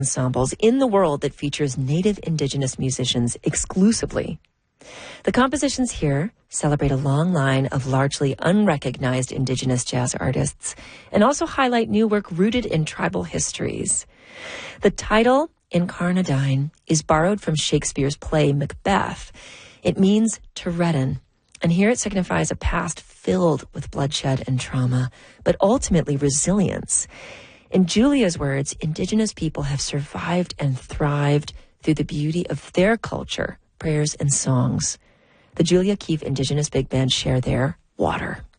ensembles in the world that features Native Indigenous musicians exclusively. The compositions here celebrate a long line of largely unrecognized Indigenous jazz artists and also highlight new work rooted in tribal histories. The title, Incarnadine, is borrowed from Shakespeare's play Macbeth. It means to redden, and here it signifies a past filled with bloodshed and trauma, but ultimately resilience. In Julia's words, Indigenous people have survived and thrived through the beauty of their culture, prayers, and songs. The Julia Keefe Indigenous Big Band share their water.